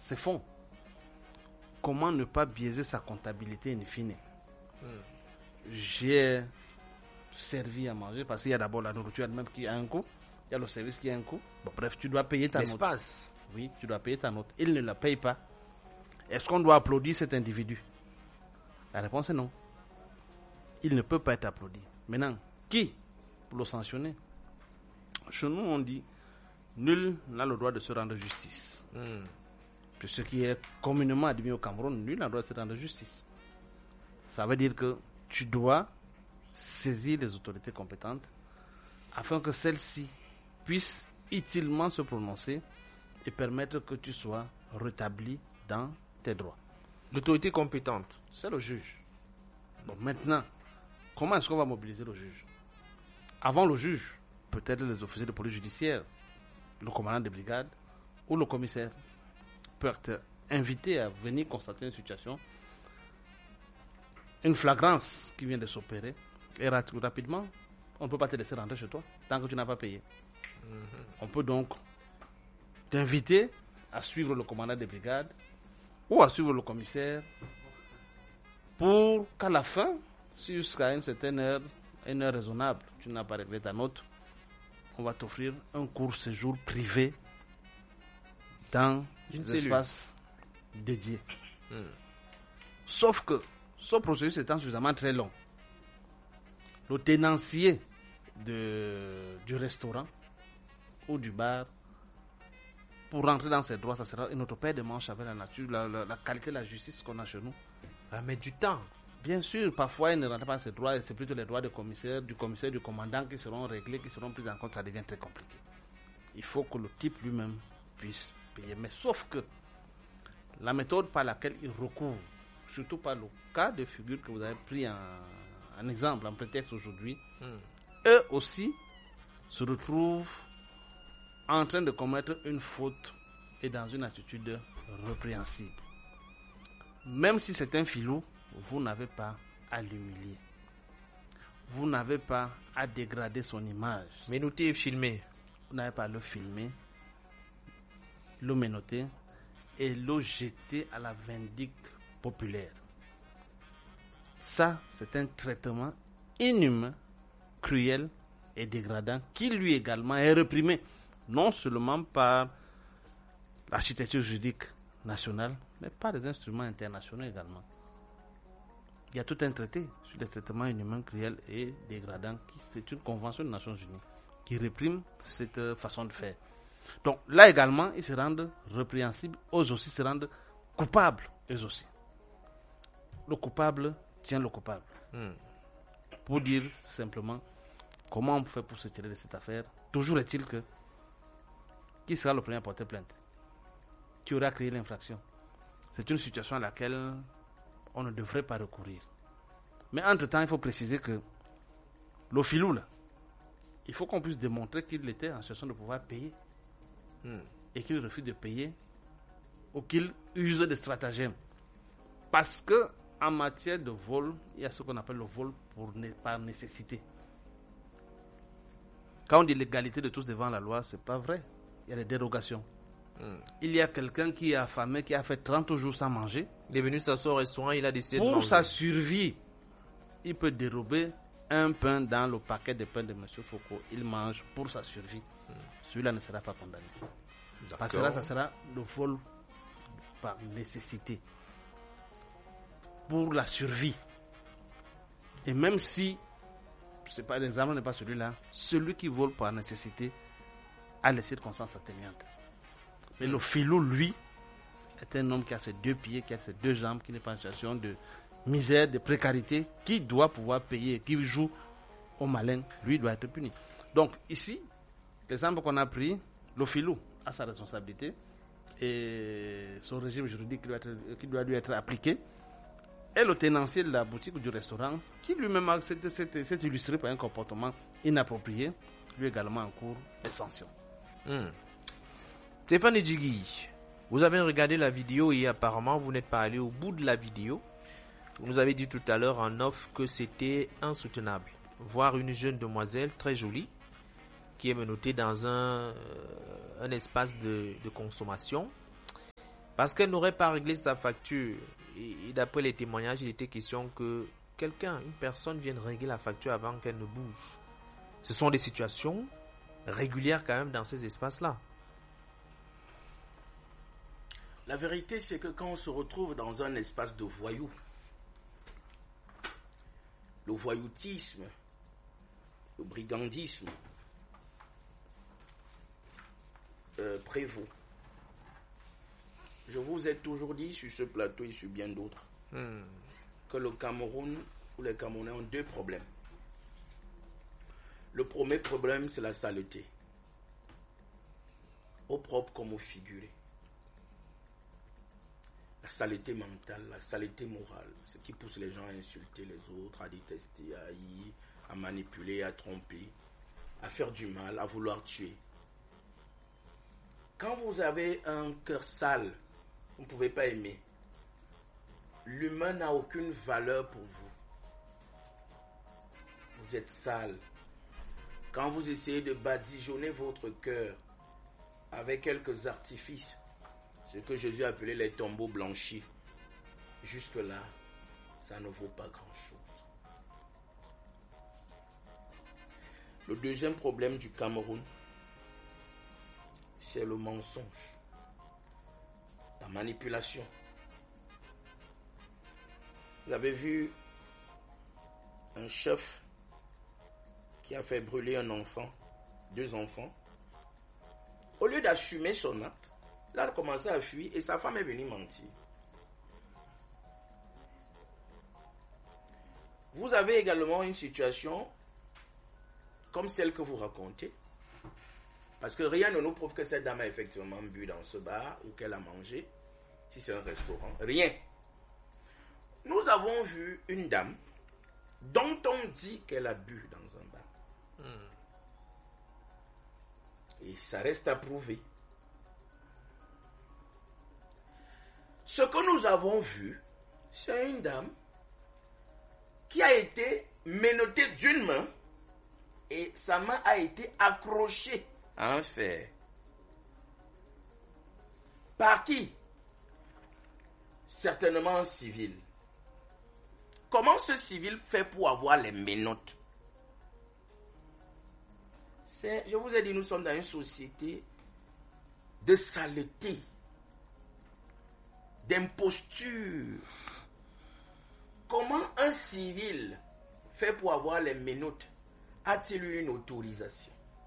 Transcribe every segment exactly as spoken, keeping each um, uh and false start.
ses fonds. Comment ne pas biaiser sa comptabilité in fine? Mm. J'ai servi à manger parce qu'il y a d'abord la nourriture elle-même qui a un coût, il y a le service qui a un coût. Bon, bref, tu dois payer ta note. L'espace. Oui, tu dois payer ta note. Il ne la paye pas. Est-ce qu'on doit applaudir cet individu? La réponse est non. Il ne peut pas être applaudi. Maintenant, qui pour le sanctionner? Chez nous, on dit nul n'a le droit de se rendre justice. Mm. Pour ce qui est communément admis au Cameroun, nul n'a le droit de se rendre justice. Ça veut dire que tu dois saisir les autorités compétentes afin que celles-ci puissent utilement se prononcer et permettre que tu sois rétabli dans tes droits. L'autorité compétente, c'est le juge. Bon, maintenant, comment est-ce qu'on va mobiliser le juge? Avant le juge, peut-être les officiers de police judiciaire, le commandant de brigade ou le commissaire peut être invité à venir constater une situation, une flagrance qui vient de s'opérer, et rapidement, on ne peut pas te laisser rentrer chez toi tant que tu n'as pas payé. Mm-hmm. On peut donc t'inviter à suivre le commandant de brigade ou à suivre le commissaire pour qu'à la fin, si jusqu'à une certaine heure, une heure raisonnable, tu n'as pas réglé ta note, on va t'offrir un court séjour privé dans une espace dédié. Mm. Sauf que ce processus étant suffisamment très long, le tenancier de, du restaurant ou du bar, pour rentrer dans ses droits, ça sera une autre paire de manches avec la nature, la, la, la qualité de la justice qu'on a chez nous. Ça met du temps. Bien sûr, parfois il ne rentre pas dans ses droits et c'est plutôt les droits du commissaire, du commissaire, du commandant qui seront réglés, qui seront pris en compte, ça devient très compliqué. Il faut que le type lui-même puisse payer. Mais sauf que la méthode par laquelle il recourt, surtout par le cas de figure que vous avez pris en, en exemple, en prétexte aujourd'hui, mm. eux aussi se retrouvent en train de commettre une faute et dans une attitude répréhensible. Même si c'est un filou, vous n'avez pas à l'humilier. Vous n'avez pas à dégrader son image. Menotter et filmer. Vous n'avez pas à le filmer, le menotter et le jeter à la vindicte populaire. Ça, c'est un traitement inhumain, cruel et dégradant qui lui également est réprimé, non seulement par l'architecture juridique nationale, mais par les instruments internationaux également. Il y a tout un traité sur les traitements inhumains, cruels et dégradants. Qui, c'est une convention des Nations Unies qui réprime cette façon de faire. Donc là également, ils se rendent répréhensibles, eux aussi se rendent coupables, eux aussi. Le coupable tient le coupable. Hmm. Pour dire simplement comment on fait pour se tirer de cette affaire, toujours est-il que qui sera le premier à porter plainte? Qui aura créé l'infraction? C'est une situation à laquelle on ne devrait pas recourir. Mais entre-temps, il faut préciser que le filou, là, il faut qu'on puisse démontrer qu'il était en situation de pouvoir payer hmm. et qu'il refuse de payer ou qu'il use de stratagèmes. Parce que en matière de vol, il y a ce qu'on appelle le vol pour ne, par nécessité. Quand on dit l'égalité de tous devant la loi, c'est pas vrai. Il y a des dérogations. Mm. Il y a quelqu'un qui est affamé, qui a fait trente jours sans manger. Il est venu s'asseoir au restaurant, il a décidé de manger. Pour sa survie, il peut dérober un pain dans le paquet de pain de M. Foucault. Il mange pour sa survie. Mm. Celui-là ne sera pas condamné. D'accord. Parce que là, ça sera le vol par nécessité. Pour la survie. Et même si, c'est pas l'exemple n'est pas celui-là, celui qui vole par nécessité a les circonstances atténuantes. Mais le filou, lui, est un homme qui a ses deux pieds, qui a ses deux jambes, qui n'est pas en situation de misère, de précarité, qui doit pouvoir payer, qui joue au malin, lui doit être puni. Donc ici, l'exemple qu'on a pris, le filou a sa responsabilité et son régime juridique qui doit, être, qui doit lui être appliqué. Et le tenancier de la boutique ou du restaurant, qui lui-même s'est illustré par un comportement inapproprié, lui également en cours de sanction. Hmm. Stéphane Edjigui, vous avez regardé la vidéo et apparemment vous n'êtes pas allé au bout de la vidéo. Vous nous avez dit tout à l'heure en off que c'était insoutenable. Voir une jeune demoiselle très jolie qui est menottée dans un, euh, un espace de, de consommation Parce qu'elle n'aurait pas réglé sa facture. Et, et d'après les témoignages, il était question que quelqu'un, une personne vienne régler la facture avant qu'elle ne bouge. Ce sont des situations régulières quand même dans ces espaces-là. La vérité, c'est que quand on se retrouve dans un espace de voyous, le voyoutisme, le brigandisme euh, prévaut. Je vous ai toujours dit sur ce plateau et sur bien d'autres hmm. que le Cameroun ou les Camerounais ont deux problèmes. Le premier problème, c'est la saleté, au propre comme au figuré. La saleté mentale, la saleté morale, ce qui pousse les gens à insulter les autres, à détester, à haïr, à manipuler, à tromper, à faire du mal, à vouloir tuer. Quand vous avez un cœur sale, vous ne pouvez pas aimer. L'humain n'a aucune valeur pour vous. Vous êtes sale. Quand vous essayez de badigeonner votre cœur avec quelques artifices, ce que Jésus appelait les tombeaux blanchis, jusque-là, ça ne vaut pas grand-chose. Le deuxième problème du Cameroun, c'est le mensonge, la manipulation. Vous avez vu un chef qui a fait brûler un enfant, deux enfants. Au lieu d'assumer son acte, il a commencé à fuir et sa femme est venue mentir. Vous avez également une situation comme celle que vous racontez, parce que rien ne nous prouve que cette dame a effectivement bu dans ce bar ou qu'elle a mangé, si c'est un restaurant. Rien. Nous avons vu une dame dont on dit qu'elle a bu dans un bar. Hmm. Et ça reste à prouver. Ce que nous avons vu, c'est une dame qui a été menottée d'une main et sa main a été accrochée à un fer. Par qui? Certainement un civil. Comment ce civil fait pour avoir les menottes? C'est, je vous ai dit, nous sommes dans une société de saleté, d'imposture. Comment un civil fait pour avoir les menottes? A-t-il eu une autorisation?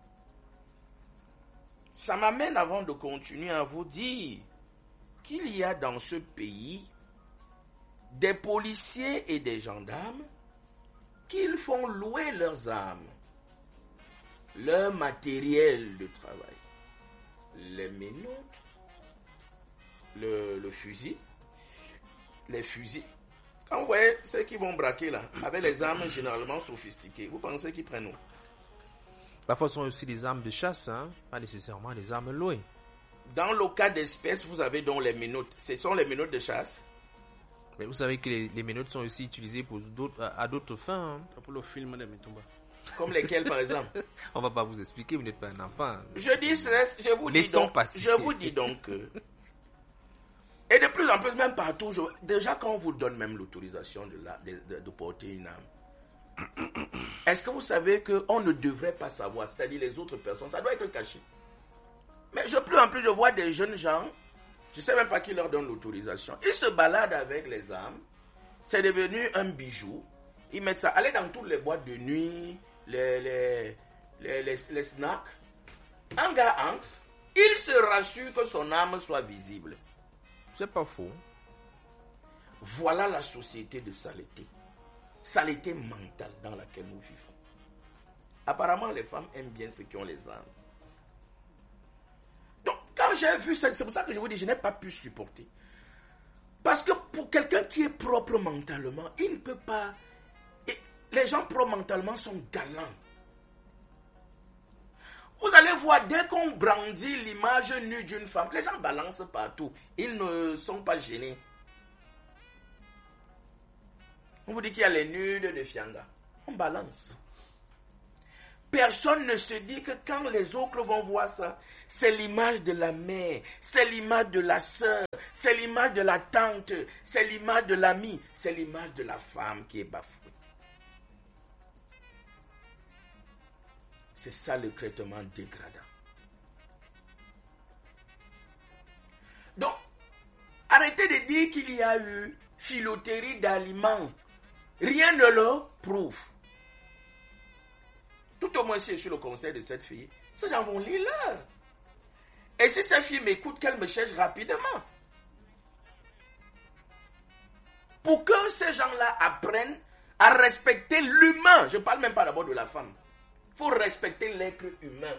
Ça m'amène, avant de continuer, à vous dire qu'il y a dans ce pays des policiers et des gendarmes qui font louer leurs armes, leur matériel de travail, les menottes, le, le fusil, les fusils. Quand vous voyez ceux qui vont braquer là, avec les armes généralement sophistiquées, vous pensez qu'ils prennent où? Parfois, ce sont aussi des armes de chasse, hein? Pas nécessairement des armes louées. Dans le cas d'espèces, vous avez donc les menottes. Ce sont les menottes de chasse. Mais vous savez que les, les menottes sont aussi utilisées pour d'autres, à, à d'autres fins. Hein? Pour le film de Mitumba. Comme lesquels, par exemple? On va pas vous expliquer, vous n'êtes pas un enfant. Je dis, je vous dis donc, je vous dis donc que... Et de plus en plus, même partout, je, déjà quand on vous donne même l'autorisation de, la, de, de, de porter une arme, est-ce que vous savez qu'on ne devrait pas savoir, c'est-à-dire les autres personnes, ça doit être caché. Mais de plus en plus, je vois des jeunes gens, je ne sais même pas qui leur donne l'autorisation. Ils se baladent avec les armes, c'est devenu un bijou. Ils mettent ça, allez dans toutes les boîtes de nuit, les, les, les, les, les snacks. Un gars entre, il se rassure que son arme soit visible. C'est pas faux. Voilà la société de saleté. Saleté mentale dans laquelle nous vivons. Apparemment, les femmes aiment bien ceux qui ont les armes. Donc, quand j'ai vu ça, c'est pour ça que je vous dis, je n'ai pas pu supporter. Parce que pour quelqu'un qui est propre mentalement, il ne peut pas... Et les gens propres mentalement sont galants. Vous allez voir, dès qu'on brandit l'image nue d'une femme, les gens balancent partout. Ils ne sont pas gênés. On vous dit qu'il y a les nudes de Fianga. On balance. personne ne se dit que quand les autres vont voir ça, c'est l'image de la mère, c'est l'image de la sœur, c'est l'image de la tante, c'est l'image de l'amie, c'est l'image de la femme qui est bafouée. C'est ça le traitement dégradant. Donc, arrêtez de dire qu'il y a eu filouterie d'aliments. Rien ne le prouve. Tout au moins, si je suis le conseil de cette fille, ces gens vont lire là. Et si cette fille m'écoute, qu'elle me cherche rapidement. Pour que ces gens-là apprennent à respecter l'humain. Je ne parle même pas d'abord de la femme. Il faut respecter l'être humain.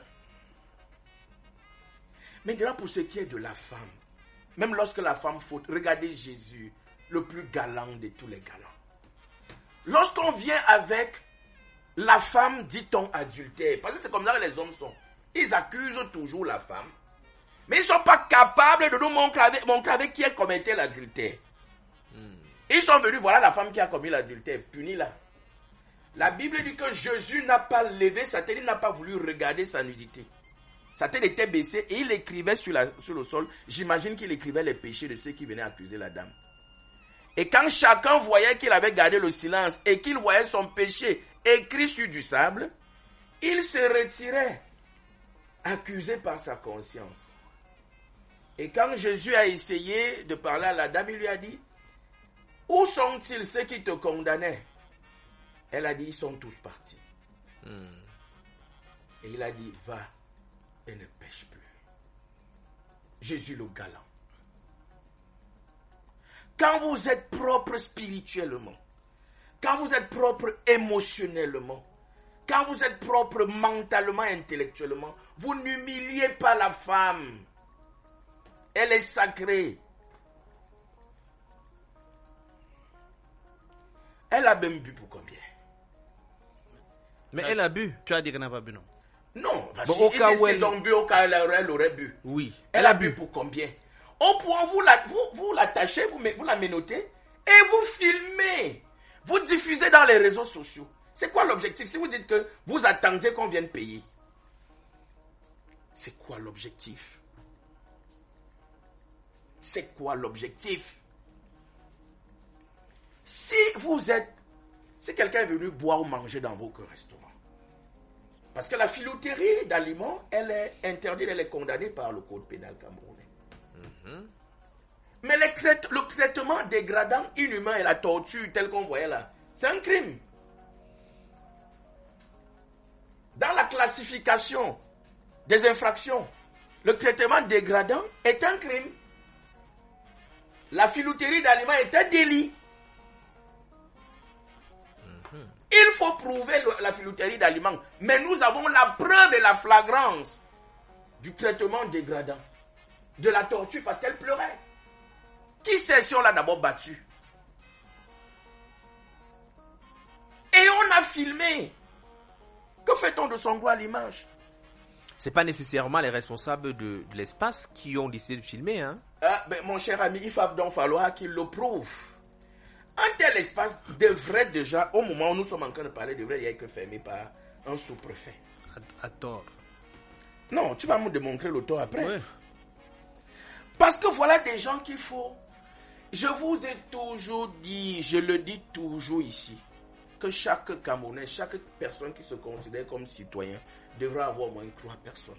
Maintenant, pour ce qui est de la femme, même lorsque la femme faute, regardez Jésus, le plus galant de tous les galants. Lorsqu'on vient avec la femme, dit-on adultère, parce que c'est comme ça que les hommes sont. Ils accusent toujours la femme, mais ils ne sont pas capables de nous montrer avec, montrer avec qui elle commettait l'adultère. Hmm. Ils sont venus, voilà la femme qui a commis l'adultère, punie-la. La Bible dit que Jésus n'a pas levé sa tête, il n'a pas voulu regarder sa nudité. Sa tête était baissée et il écrivait sur, la, sur le sol. J'imagine qu'il écrivait les péchés de ceux qui venaient accuser la dame. Et quand chacun voyait qu'il avait gardé le silence et qu'il voyait son péché écrit sur du sable, il se retirait, accusé par sa conscience. Et quand Jésus a essayé de parler à la dame, il lui a dit, « Où sont-ils ceux qui te condamnaient ?» Elle a dit, ils sont tous partis. Hmm. Et il a dit, va et ne pêche plus. Jésus le galant. Quand vous êtes propre spirituellement, quand vous êtes propre émotionnellement, quand vous êtes propre mentalement, intellectuellement, vous n'humiliez pas la femme. Elle est sacrée. Elle a même bu pour combien? Mais elle a bu. Tu as dit qu'elle n'a pas bu, non? Non, parce bon, qu'ils disent qu'ils ont bu, au cas où elle, elle aurait bu. Oui. Elle, elle a bu. bu pour combien? Au point où vous la, vous, vous l'attachez, vous, vous la menottez et vous filmez. Vous diffusez dans les réseaux sociaux. C'est quoi l'objectif? Si vous dites que vous attendiez qu'on vienne payer, c'est quoi l'objectif? C'est quoi l'objectif? Si vous êtes, si quelqu'un est venu boire ou manger dans votre restaurant, parce que la filouterie d'aliments, elle est interdite, elle est condamnée par le code pénal camerounais. Mm-hmm. Mais le, trai- le traitement dégradant, inhumain et la torture telle qu'on voyait là, c'est un crime. Dans la classification des infractions, le traitement dégradant est un crime. La filouterie d'aliments est un délit. Il faut prouver le, la filouterie d'aliments. Mais nous avons la preuve et la flagrance du traitement dégradant. De la torture parce qu'elle pleurait. Qui sait si on l'a d'abord battue? Et on a filmé. Que fait-on de son goût à l'image? C'est pas nécessairement les responsables de, de l'espace qui ont décidé de filmer, hein? Ah, ben, mon cher ami, il va donc falloir qu'il le prouve. Un tel espace devrait déjà, au moment où nous sommes en train de parler, devrait y être fermé par un sous-préfet. À, à tort. Non, tu vas me démontrer le tort après. Oui. Parce que voilà des gens qu'il faut. Je vous ai toujours dit, je le dis toujours ici, que chaque Camerounais, chaque personne qui se considère comme citoyen devra avoir au moins trois personnes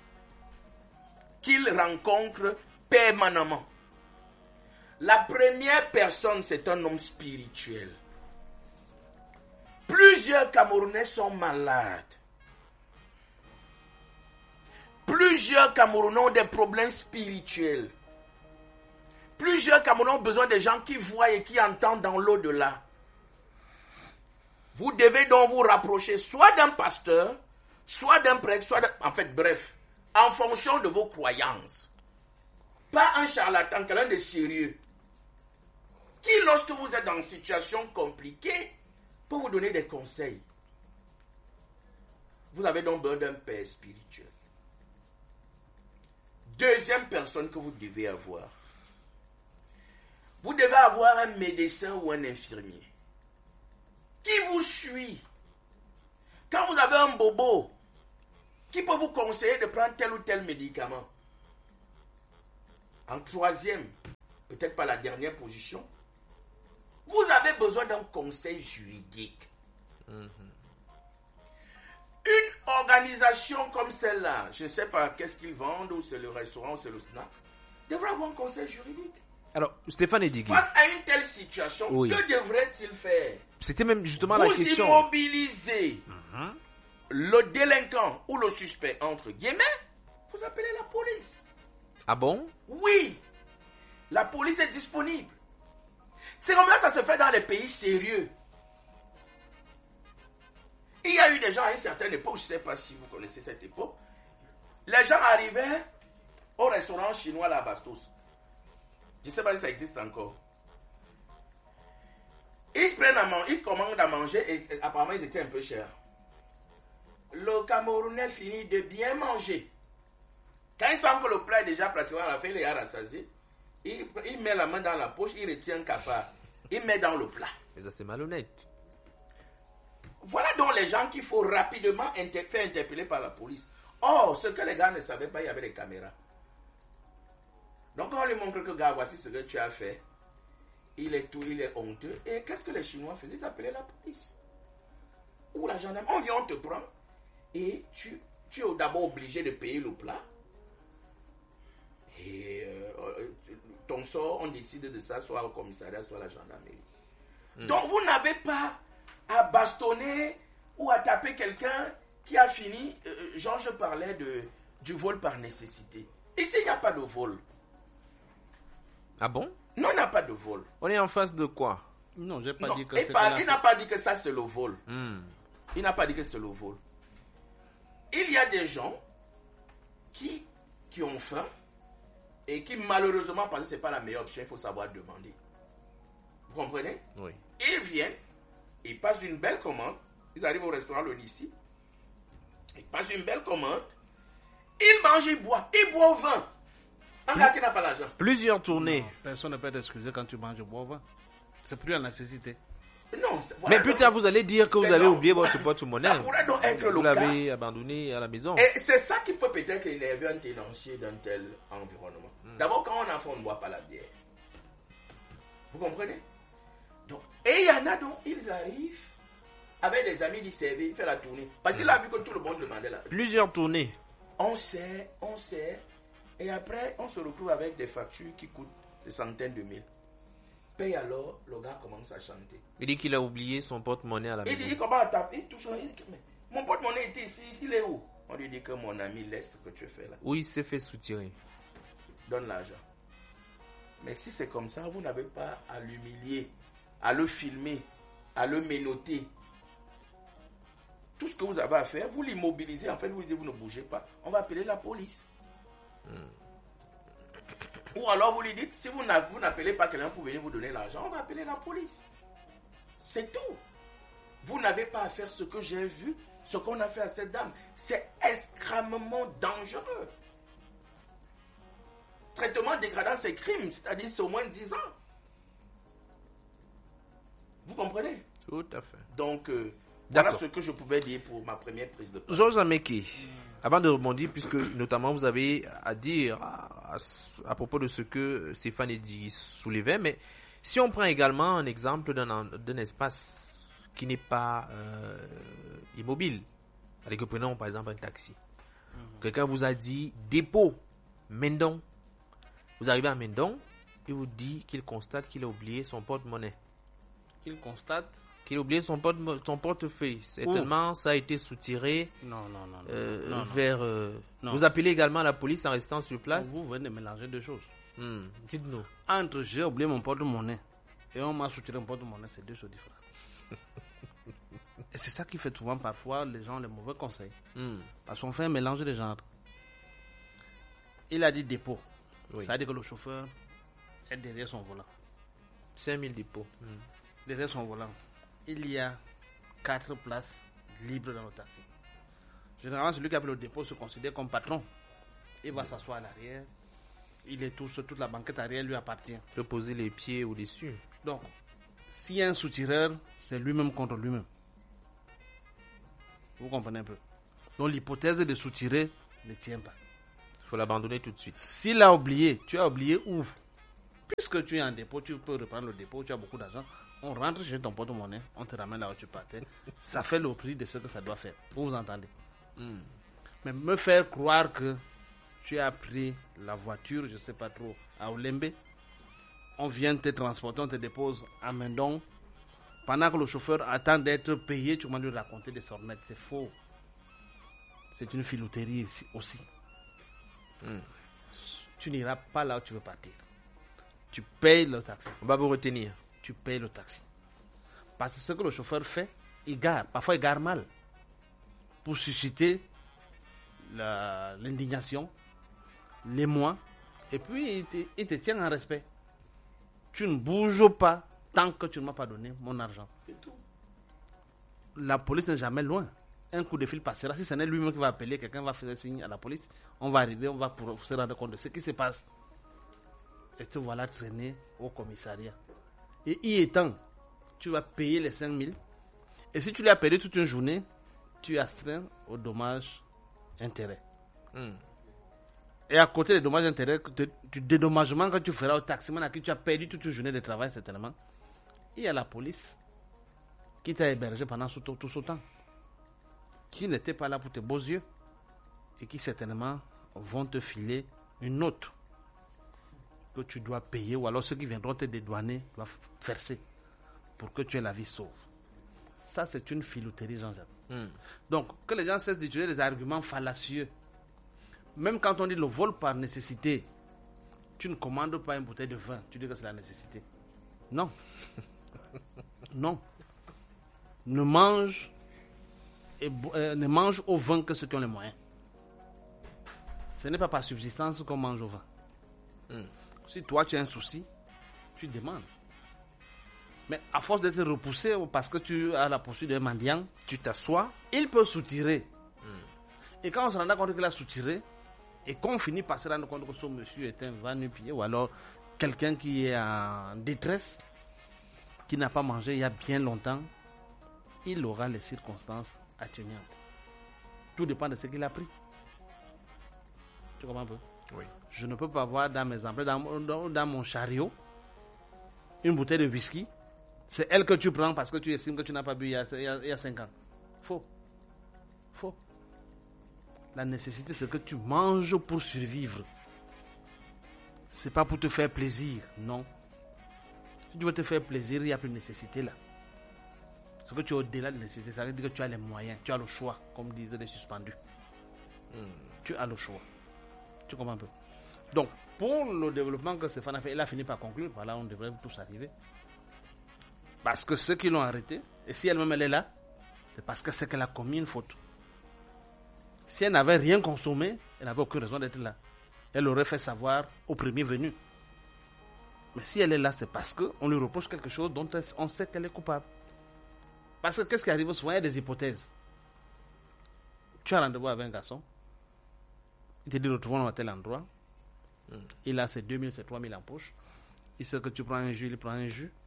qu'il rencontre permanemment. La première personne, c'est un homme spirituel. Plusieurs Camerounais sont malades. Plusieurs Camerounais ont des problèmes spirituels. Plusieurs Camerounais ont besoin de gens qui voient et qui entendent dans l'au-delà. Vous devez donc vous rapprocher soit d'un pasteur, soit d'un prêtre, soit d'un... En fait, bref, en fonction de vos croyances. Pas un charlatan, quelqu'un de sérieux. Qui, lorsque vous êtes dans une situation compliquée, peut vous donner des conseils. Vous avez donc besoin d'un père spirituel. Deuxième personne que vous devez avoir. Vous devez avoir un médecin ou un infirmier qui vous suit. Quand vous avez un bobo, qui peut vous conseiller de prendre tel ou tel médicament. En troisième, peut-être pas la dernière position, vous avez besoin d'un conseil juridique. Mm-hmm. Une organisation comme celle-là, je ne sais pas qu'est-ce qu'ils vendent, ou c'est le restaurant, ou c'est le snack, devrait avoir un conseil juridique. Alors, Stéphane Edigui. Face à une telle situation, oui. Que devrait-il faire? C'était même justement vous la question. Vous immobilisez mm-hmm. le délinquant ou le suspect, entre guillemets, vous appelez la police. Ah bon? Oui. La police est disponible. C'est comme ça, ça se fait dans les pays sérieux. Il y a eu des gens à une certaine époque, je ne sais pas si vous connaissez cette époque, les gens arrivaient au restaurant chinois là à Bastos. Je ne sais pas si ça existe encore. Ils prennent à manger, ils commandent à manger et, et apparemment ils étaient un peu chers. Le Camerounais finit de bien manger. Quand il sent que le plat est déjà pratiquement à la fin, il est rassasié, il, il met la main dans la poche, il retient un cafard, il met dans le plat. Mais ça c'est malhonnête. Voilà donc les gens qu'il faut rapidement inter- faire interpeller par la police. Or, ce que les gars ne savaient pas, il y avait des caméras. Donc on lui montre que gars, voici ce que tu as fait. Il est tout, il est honteux. Et qu'est-ce que les Chinois faisaient? Ils appelaient la police. Ou la gendarmerie. On vient, on te prend. Et tu, tu es d'abord obligé de payer le plat. Et euh, ton sort, on décide de ça, soit au commissariat, soit à la gendarmerie. Mm. Donc vous n'avez pas à bastonner ou à taper quelqu'un qui a fini. Euh, Georges parlait de, du vol par nécessité. Ici, il n'y a pas de vol. Ah bon? Non, il n'y a pas de vol. On est en face de quoi? Non, j'ai pas non, dit que c'est pas, il n'a pas dit que ça c'est le vol. Mm. Il n'a pas dit que c'est le vol. Il y a des gens qui, qui ont faim et qui malheureusement pensent que ce n'est pas la meilleure option, il faut savoir demander. Vous comprenez? Oui. Ils viennent, ils passent une belle commande, ils arrivent au restaurant le Nissi, ils passent une belle commande, ils mangent, ils boivent, ils boivent au vin. Un gars qui n'a pas l'argent. Plusieurs tournées. Non, personne ne peut t'excuser quand tu manges au bois au vin. C'est plus la nécessité. Non, voilà. Mais plus tard, vous allez dire que vous avez non. oublié votre porte-monnaie. Ça pourrait donc être vous le cas. Vous l'avez abandonné à la maison. Et c'est ça qui peut peut-être énerver un tenancier d'un tel environnement. Mm. D'abord, quand on a faim, on ne boit pas la bière. Vous comprenez? Donc, et il y en a donc, ils arrivent avec des amis, ils servent, ils font la tournée. Parce qu'il mm. a vu que tout le monde demandait la. Plusieurs tournées. On sert, on sert. Et après, on se retrouve avec des factures qui coûtent des centaines de mille. Paye alors, le gars commence à chanter. Il dit qu'il a oublié son porte-monnaie à la il maison. Il dit comment taper, il touche, il dit, mais mon porte-monnaie était ici, il est où? On lui dit que mon ami laisse ce que tu fais là. Où il s'est fait soutirer. Donne l'argent. Mais si c'est comme ça, vous n'avez pas à l'humilier, à le filmer, à le ménoter. Tout ce que vous avez à faire, vous l'immobilisez. En fait, vous lui dites, vous ne bougez pas. On va appeler la police. Hmm. Ou alors vous lui dites, si vous n'appelez pas quelqu'un pour venir vous donner l'argent, on va appeler la police. C'est tout. Vous n'avez pas à faire ce que j'ai vu, ce qu'on a fait à cette dame. C'est extrêmement dangereux. Traitement dégradant, c'est crime, c'est-à-dire c'est au moins dix ans. Vous comprenez? Tout à fait. Donc, euh, voilà ce que je pouvais dire pour ma première prise de parole. Georges Ameki, avant de rebondir, puisque notamment vous avez à dire à, à, à propos de ce que Stéphane Edigui soulevait, mais si on prend également un exemple d'un, d'un espace qui n'est pas euh, immobile, allez que prenons par exemple un taxi. Mmh. Quelqu'un vous a dit dépôt, Mendon. Vous arrivez à Mendon, il vous dit qu'il constate qu'il a oublié son porte-monnaie. Qu'il constate Qu'il a oublié son, porte, son portefeuille. Certainement, ça a été soutiré non, non, non, euh, non, non, vers... Euh, non. Vous appelez également la police en restant sur place. Vous venez de mélanger deux choses. Hmm. Dites-nous. Entre j'ai oublié mon porte-monnaie et on m'a soutiré mon porte-monnaie, c'est deux choses différentes. Et c'est ça qui fait souvent parfois les gens les mauvais conseils. Hmm. Parce qu'on fait un mélange de genres. Il a dit dépôt. Oui. Ça veut dire que le chauffeur est derrière son volant. cinq mille dépôts. Hmm. Derrière son volant, il y a quatre places libres dans le taxi. Généralement, celui qui a pris le dépôt se considère comme patron. Il va mmh. s'asseoir à l'arrière. Il est tout, toute la banquette arrière lui appartient. Il peut poser les pieds au-dessus. Donc, s'il y a un soutireur, c'est lui-même contre lui-même. Vous comprenez un peu. Donc l'hypothèse de soutirer ne tient pas. Il faut l'abandonner tout de suite. S'il a oublié, tu as oublié où? Puisque tu es en dépôt, tu peux reprendre le dépôt, tu as beaucoup d'argent. On rentre chez ton porte-monnaie, on te ramène là où tu partais. Ça fait le prix de ce que ça doit faire. Vous entendez? Mm. Mais me faire croire que tu as pris la voiture, je ne sais pas trop, à Olembe, on vient te transporter, on te dépose à Mendon. Pendant que le chauffeur attend d'être payé, tu vas lui raconter des sornettes. C'est faux. C'est une filouterie ici aussi. Mm. Tu n'iras pas là où tu veux partir. Tu payes le taxi. On va vous retenir. Tu payes le taxi. Parce que ce que le chauffeur fait, il gare. Parfois, il gare mal. Pour susciter la, l'indignation, l'émoi. Et puis, il te, il te tient en respect. Tu ne bouges pas tant que tu ne m'as pas donné mon argent. C'est tout. La police n'est jamais loin. Un coup de fil passera. Si ce n'est lui-même qui va appeler, quelqu'un va faire signe à la police. On va arriver, on va pour se rendre compte de ce qui se passe. Et te voilà traîné au commissariat. Et y étant, tu vas payer les cinq mille. Et si tu l'as payé toute une journée, tu es astreint aux dommages intérêts. Mm. Et à côté des dommages intérêts, du dédommagement que tu feras au taximan à qui tu as perdu toute une journée de travail, certainement, il y a la police qui t'a hébergé pendant tout, tout ce temps, qui n'était pas là pour tes beaux yeux et qui certainement vont te filer une note que tu dois payer, ou alors ceux qui viendront te dédouaner doivent verser pour que tu aies la vie sauve. Ça, c'est une filouterie, Jean-Jacques. Mm. Donc, que les gens cessent d'utiliser des arguments fallacieux. Même quand on dit le vol par nécessité, tu ne commandes pas une bouteille de vin, tu dis que c'est la nécessité. Non. Non. Ne mange, et, euh, ne mange au vin que ceux qui ont les moyens. Ce n'est pas par subsistance qu'on mange au vin. Mm. Si toi tu as un souci, tu demandes. Mais à force d'être repoussé parce que tu as la poursuite d'un mendiant, tu t'assois, il peut soutirer. Mm. Et quand on se rend compte qu'il a soutiré, et qu'on finit par se rendre compte que ce monsieur est un va-nu-pied, ou alors quelqu'un qui est en détresse, qui n'a pas mangé il y a bien longtemps, il aura les circonstances atténuantes. Tout dépend de ce qu'il a pris. Tu comprends un peu? Oui. Je ne peux pas avoir dans mes emplois, dans, dans, dans mon chariot, une bouteille de whisky. C'est elle que tu prends parce que tu estimes que tu n'as pas bu il y a, il y a, il y a cinq ans. Faux. Faux. La nécessité, c'est que tu manges pour survivre. C'est pas pour te faire plaisir, non. Si tu veux te faire plaisir, il n'y a plus de nécessité là. Ce que tu as au-delà de la nécessité, ça veut dire que tu as les moyens, tu as le choix, comme disaient les suspendus. Hmm. Tu as le choix. Tu comprends un peu? Donc, pour le développement que Stéphane a fait, il a fini par conclure, voilà, on devrait tous arriver. Parce que ceux qui l'ont arrêté, et si elle-même elle est là, c'est parce que c'est qu'elle a commis une faute. Si elle n'avait rien consommé, elle n'avait aucune raison d'être là. Elle aurait fait savoir au premier venu. Mais si elle est là, c'est parce qu'on lui reproche quelque chose dont on sait qu'elle est coupable. Parce que qu'est-ce qui arrive souvent? Il y a des hypothèses. Tu as rendez-vous avec un garçon. Il te dit retrouvons-nous à tel endroit. Mm. Il a ses deux mille, ses trois mille en poche. Il sait que tu prends un jus, il prend un jus.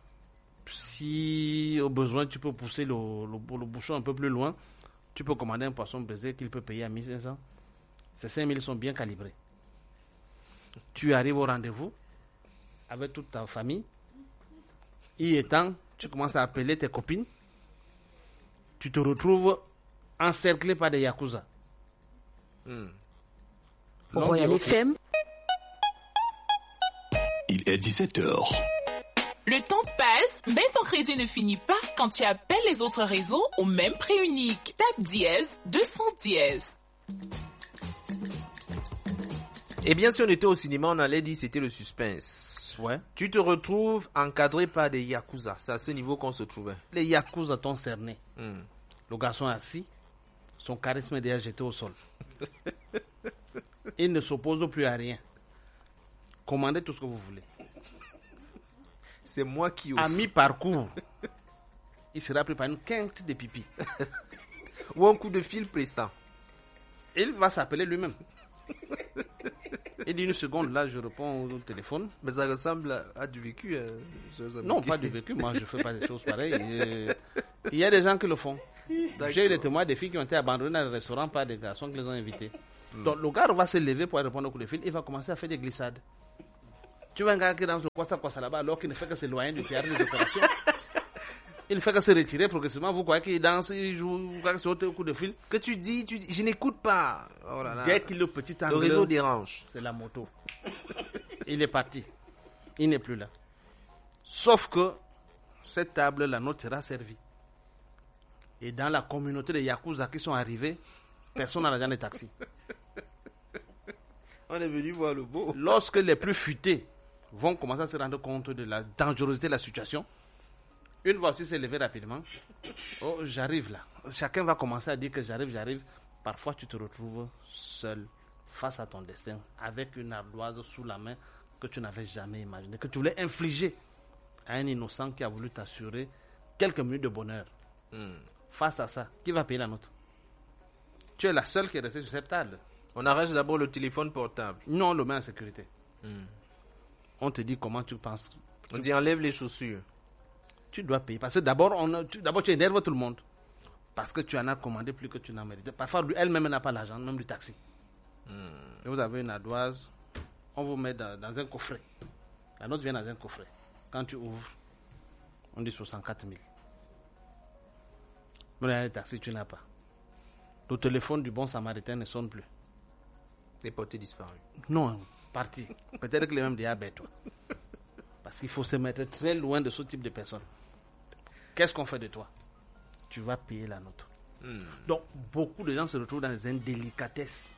Si au besoin, tu peux pousser le, le, le bouchon un peu plus loin. Tu peux commander un poisson braisé qu'il peut payer à mille cinq cents. Ces cinq mille sont bien calibrés. Tu arrives au rendez-vous avec toute ta famille. Y étant, tu commences à appeler tes copines. Tu te retrouves encerclé par des yakuza. Hmm. Royal F M. Il est dix-sept heures. Le temps passe, mais ton crédit ne finit pas quand tu appelles les autres réseaux au même prix unique. Tape dièse deux cents dièse. Eh bien, si on était au cinéma, on allait dire c'était le suspense. Ouais. Tu te retrouves encadré par des yakuza. C'est à ce niveau qu'on se trouvait. Les yakuza t'ont cerné. Hmm. Le garçon est assis. Son charisme est déjà jeté au sol. Il ne s'oppose plus à rien. Commandez tout ce que vous voulez. C'est moi qui... À mi-parcours, il sera pris par une quinte de pipi. Ou un coup de fil pressant. Il va s'appeler lui-même. Il dit une seconde, là, je réponds au téléphone. Mais ça ressemble à, à du vécu. Hein, non, pas du vécu. Moi, je ne fais pas des choses pareilles. Et, il y a des gens qui le font. J'ai eu des témoins des filles qui ont été abandonnées dans le restaurant par des garçons qui les ont invités. Mm. Donc, le gars va se lever pour répondre au coup de fil. Il va commencer à faire des glissades. Tu vois un gars qui danse le quoi ça, quoi ça là-bas, alors qu'il ne fait que s'éloigner du théâtre des opérations. Il ne fait que se retirer progressivement. Vous croyez qu'il danse, il joue, vous croyez que c'est au coup de fil. Que tu dis, tu dis je n'écoute pas. Oh là là. Dès qu'il est le petit angle, le réseau dérange. C'est la moto. Il est parti. Il n'est plus là. Sauf que cette table, la nôtre, sera servie. Et dans la communauté des Yakuza qui sont arrivés, personne n'a l'argent des taxis. On est venu voir le beau. Lorsque les plus futés vont commencer à se rendre compte de la dangerosité de la situation, une va aussi se lever rapidement. Oh, j'arrive là. Chacun va commencer à dire que j'arrive, j'arrive. Parfois, tu te retrouves seul face à ton destin, avec une ardoise sous la main que tu n'avais jamais imaginé, que tu voulais infliger à un innocent qui a voulu t'assurer quelques minutes de bonheur. Mm. Face à ça, qui va payer la note? Tu es la seule qui est restée sur cette table. On arrête d'abord le téléphone portable. Non, on le met en sécurité. Mm. On te dit comment tu penses. On dit enlève les chaussures. Tu dois payer. Parce que d'abord, on, tu, d'abord tu énerves tout le monde. Parce que tu en as commandé plus que tu n'en mérites. Parfois, elle-même n'a pas l'argent, même du taxi. Mm. Et vous avez une ardoise, on vous met dans, dans un coffret. La note vient dans un coffret. Quand tu ouvres, on dit soixante-quatre mille. Mais le taxi, tu n'as pas. Le téléphone du bon samaritain ne sonne plus. Les portés disparus. Non, parti. Peut-être qu'il est même déjà bête. Parce qu'il faut se mettre très loin de ce type de personnes. Qu'est-ce qu'on fait de toi? Tu vas payer la note. Hmm. Donc, beaucoup de gens se retrouvent dans des indélicatesses.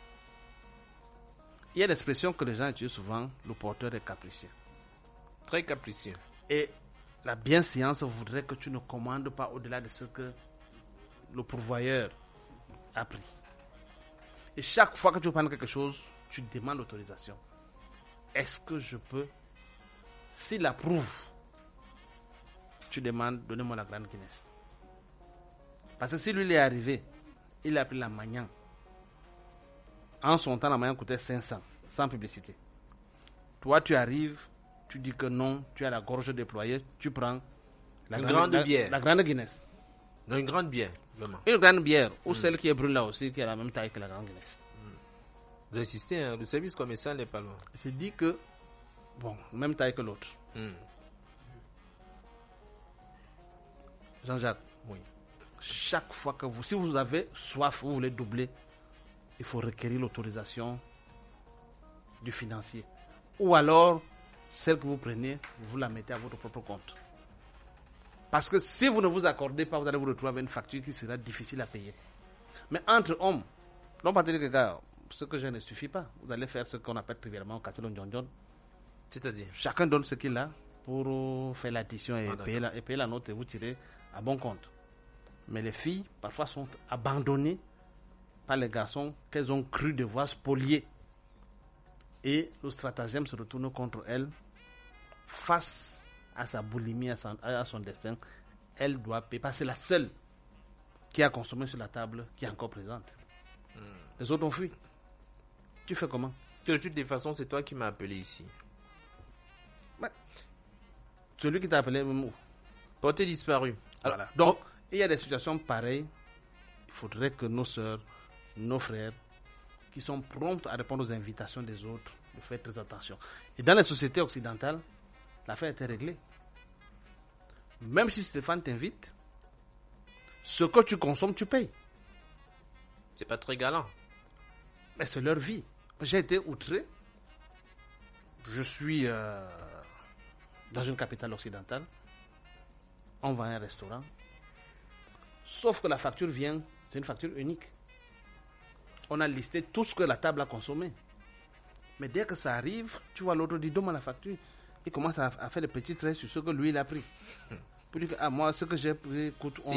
Il y a l'expression que les gens utilisent souvent, le porteur est capricieux. Très capricieux. Et la bienséance voudrait que tu ne commandes pas au-delà de ce que le pourvoyeur a pris. Et chaque fois que tu prends quelque chose, tu demandes l'autorisation. Est-ce que je peux? S'il approuve, tu demandes, donnez-moi la grande Guinness. Parce que si lui il est arrivé, il a pris la Magnan. En son temps, la Magnan coûtait cinq cents, sans publicité. Toi, tu arrives, tu dis que non, tu as la gorge déployée, tu prends la une grande, grande bière. La, la grande Guinness. Non, une grande bière, vraiment. Une grande bière, ou mm. celle qui est brune là aussi, qui a la même taille que la grande Guinness. Mm. Vous insistez, hein, le service commercial n'est pas loin. Je dis que, bon, même taille que l'autre. Mm. Jean-Jacques, oui. Chaque fois que vous, si vous avez soif, vous voulez doubler, il faut requérir l'autorisation du financier. Ou alors, celle que vous prenez, vous la mettez à votre propre compte. Parce que si vous ne vous accordez pas, vous allez vous retrouver avec une facture qui sera difficile à payer. Mais entre hommes, l'homme va te dire que gars, ce que j'ai ne suffit pas. Vous allez faire ce qu'on appelle trivialement au quartier London. C'est-à-dire chacun donne ce qu'il a pour faire l'addition et, ah, payer la, et payer la note et vous tirer à bon compte. Mais les filles, parfois, sont abandonnées par les garçons qu'elles ont cru devoir spolier. Et le stratagème se retourne contre elles face à sa boulimie, à son, à son destin. Elle doit payer, parce que c'est la seule qui a consommé sur la table qui est encore présente. Hmm. Les autres ont fui. Tu fais comment? De toutes les façons, c'est toi qui m'as appelé ici. Ouais. Celui qui t'a appelé, porté disparu. Alors, voilà. Donc, oh. il y a des situations pareilles. Il faudrait que nos sœurs, nos frères, qui sont prompts à répondre aux invitations des autres, de faire très attention. Et dans les sociétés occidentales, l'affaire était réglée. Même si Stéphane t'invite, ce que tu consommes, tu payes. C'est pas très galant. Mais c'est leur vie. J'ai été outré. Je suis euh, dans une capitale occidentale. On va à un restaurant. Sauf que la facture vient, c'est une facture unique. On a listé tout ce que la table a consommé. Mais dès que ça arrive, tu vois l'autre dit, donne-moi la facture. Il commence à, à faire des petits traits sur ce que lui il a pris. Pour dire que ah, moi, ce que j'ai pris coûte